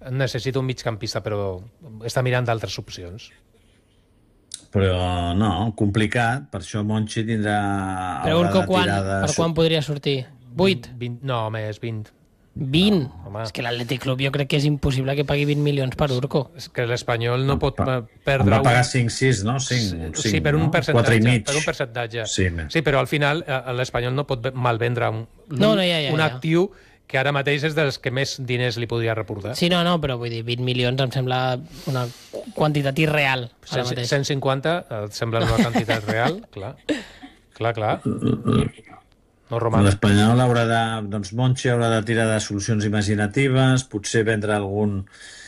necessita un migcampista, però està mirant d'altres opcions. Però no, complicat. Per això Monchi tindrà... Però Urco, per quan podria sortir? 8? 20, no, més, 20. 20? Home. És que l'Atlètic Club jo crec que és impossible que pagui 20 milions per Urco. És que l'Espanyol no pot perdre... Va pagar 5-6, no? 5, sí, per un percentatge. 4,5. Per un percentatge. Sí, però al final l'Espanyol no pot malvendre un actiu que ara mateix és dels que més diners li podria reportar. Sí, no, però vull dir, 20 milions em sembla una quantitat irreal. 150 et sembla una quantitat real? Clar. No, Roman. L'Espanyol haurà de... Doncs Monchi haurà de tirar de solucions imaginatives, potser vendre algun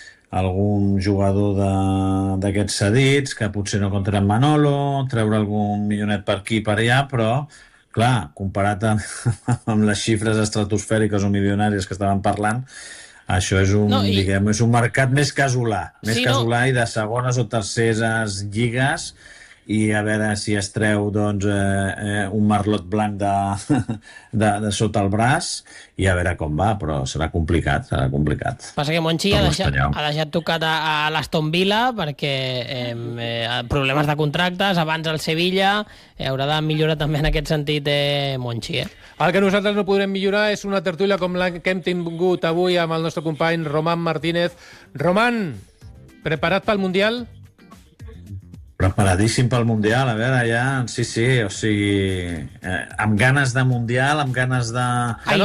jugador d'aquests cedits, que potser no comptarà amb Manolo, treure algun millonet per aquí i per allà, però clar, comparat amb les xifres estratosfèriques o milionàries que estaven parlant, això és és un mercat més casolà, i de segones o terceres lligues, i a veure si es treu doncs, un marlot blanc de sota el braç i a veure com va, però serà complicat. Passa que Monchi ha deixat tocat a l'Aston Villa perquè problemes de contractes, abans al Sevilla, haurà de millorar també en aquest sentit Monchi. El que nosaltres no podrem millorar és una tertúlia com la que hem tingut avui amb el nostre company Román Martínez. Román, preparat pel Mundial? Preparadíssim pel Mundial, a veure, ja, sí, o sigui, amb ganes de Mundial, amb ganes de...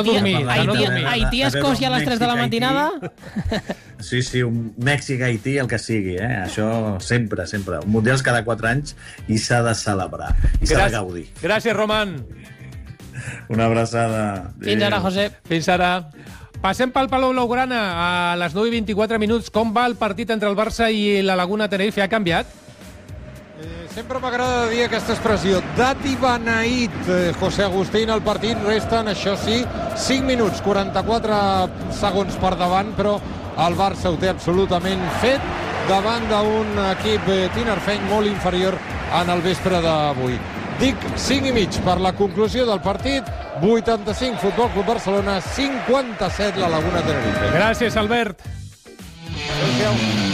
Haití, Escòcia a les 3 de la matinada? Sí, un Mèxic-Haití, el que sigui, això sempre. Un Mundials cada 4 anys i s'ha de celebrar, i s'ha de gaudir. Gràcies, Román. Una abraçada. Fins ara, José. Fins ara. Passem pel Palau Blaugrana a les 9:24 minuts. Com va el partit entre el Barça i la Laguna Tenerife? Ha canviat? Sempre m'agrada dir aquesta expressió, dati beneït, José Agustín, el partit resten, això sí, 5 minuts, 44 segons per davant, però el Barça ho té absolutament fet davant d'un equip tinerfeny molt inferior en el vespre d'avui. Dic 5 i mig per la conclusió del partit, 85 Futbol Club Barcelona, 57 la Laguna Tenerife. Gràcies, Albert. Adéu-siau.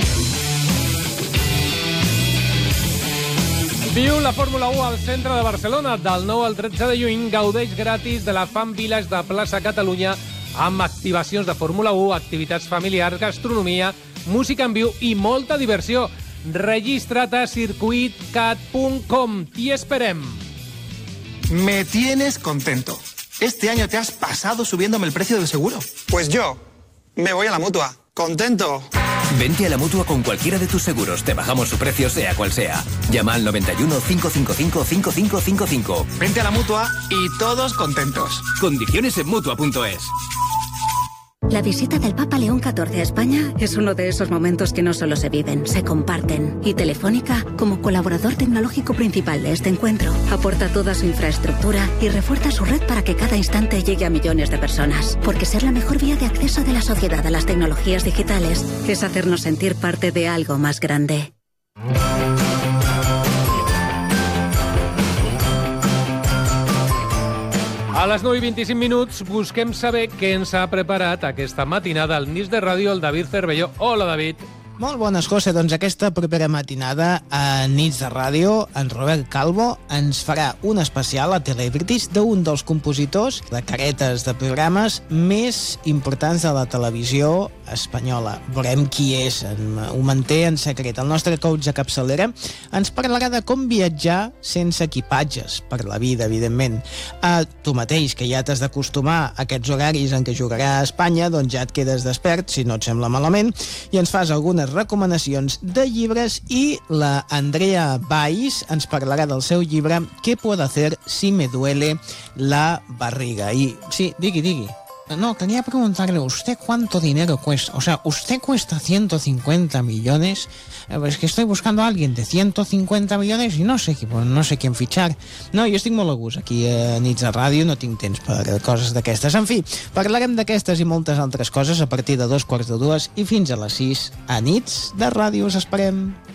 Viu la Fórmula 1 al centre de Barcelona. Del 9 al 13 de juny gaudeix gratis de la Fan Village de Plaça Catalunya amb activacions de Fórmula 1, activitats familiars, gastronomia, música en viu i molta diversió. Registra't a circuitcat.com. T'hi esperem. Me tienes contento. Este año te has pasado subiéndome el precio del seguro. Pues yo me voy a la Mutua. ¡Contento! Vente a la Mutua con cualquiera de tus seguros. Te bajamos su precio, sea cual sea. Llama al 91 555 5555. Vente a la Mutua y todos contentos. Condiciones en Mutua.es. La visita del Papa León XIV a España es uno de esos momentos que no solo se viven, se comparten. Y Telefónica, como colaborador tecnológico principal de este encuentro, aporta toda su infraestructura y refuerza su red para que cada instante llegue a millones de personas. Porque ser la mejor vía de acceso de la sociedad a las tecnologías digitales es hacernos sentir parte de algo más grande. A les 9:25 minuts busquem saber què ens ha preparat aquesta matinada al Nits de Ràdio el David Cervelló. Hola, David. Molt bones, José. Doncs aquesta propera matinada a Nits de Ràdio, en Robert Calvo ens farà un especial a Celebrities d'un dels compositors de caretes de programes més importants de la televisió espanyola. Veurem qui és, ho manté en secret. El nostre coach de capçalera ens parlarà de com viatjar sense equipatges per la vida, evidentment. Tu mateix, que ja t'has d'acostumar a aquests horaris en què jugarà a Espanya, doncs ja et quedes despert, si no et sembla malament, i ens fas algunes recomanacions de llibres i la Andrea Valls ens parlarà del seu llibre ¿Qué puedo hacer si me duele la barriga? I sí, digui. No, quería preguntarle, ¿usted cuánto dinero cuesta? O sea, ¿usted cuesta 150 millones? Es que estoy buscando a alguien de 150 millones y no sé quién fichar. No, jo estic molt a gust aquí a Nits de Ràdio, no tinc temps per coses d'aquestes. En fi, parlarem d'aquestes i moltes altres coses a partir de 2:45 i fins a les 6 a Nits de Ràdio. Us esperem.